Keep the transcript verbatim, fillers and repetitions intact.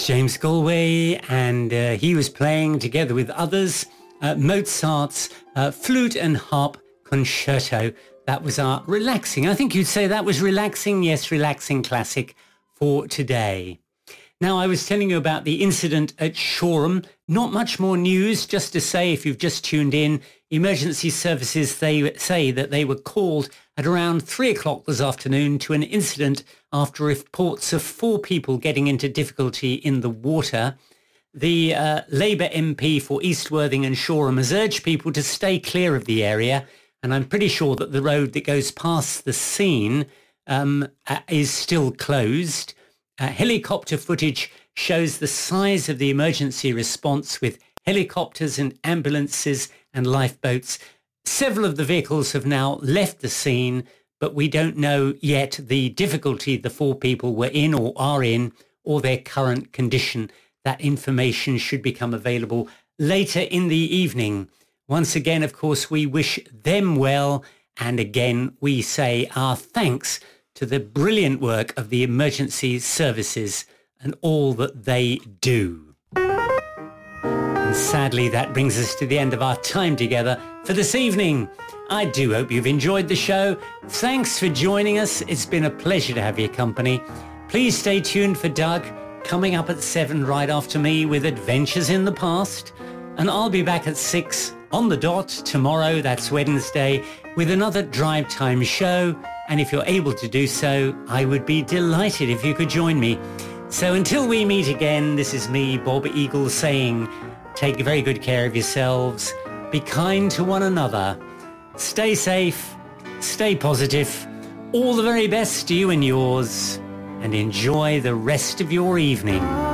James Galway, and uh, he was playing together with others uh, Mozart's uh, Flute and Harp Concerto. That was our relaxing, I think you'd say that was relaxing, yes, relaxing classic for today. Now, I was telling you about the incident at Shoreham. Not much more news, just to say, if you've just tuned in, emergency services, they say that they were called at around three o'clock this afternoon to an incident after reports of four people getting into difficulty in the water. The uh, Labour M P for East Worthing and Shoreham has urged people to stay clear of the area, and I'm pretty sure that the road that goes past the scene um, uh, is still closed. Uh, helicopter footage shows the size of the emergency response with helicopters and ambulances and lifeboats. Several of the vehicles have now left the scene, but we don't know yet the difficulty the four people were in or are in, or their current condition. That information should become available later in the evening. Once again, of course, we wish them well, and again, we say our thanks to the brilliant work of the emergency services and all that they do. And sadly, that brings us to the end of our time together for this evening. I do hope you've enjoyed the show. Thanks for joining us. It's been a pleasure to have your company. Please stay tuned for Doug, coming up at seven right after me with Adventures in the Past. And I'll be back at six on the dot tomorrow, that's Wednesday, with another Drive Time show. And if you're able to do so, I would be delighted if you could join me. So until we meet again, this is me, Bob Eagle, saying, take very good care of yourselves, be kind to one another, stay safe, stay positive, all the very best to you and yours, and enjoy the rest of your evening.